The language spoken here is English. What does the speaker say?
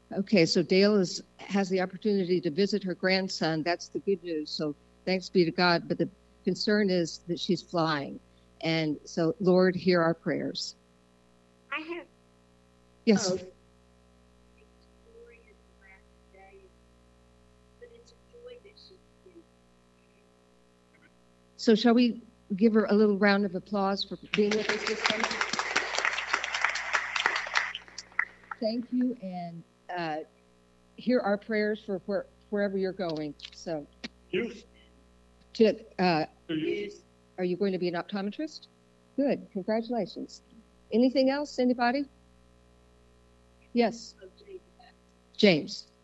Okay, so Dale has the opportunity to visit her grandson. That's the good news. So thanks be to God. But the concern is that she's flying. And so, Lord, hear our prayers. I have. Yes. Story in the last day, but it's a joy that she's in. So shall we give her a little round of applause for being with us this summer? Thank you, and hear our prayers for wherever you're going. So, are you going to be an optometrist? Good, congratulations. Anything else? Anybody? Yes. James.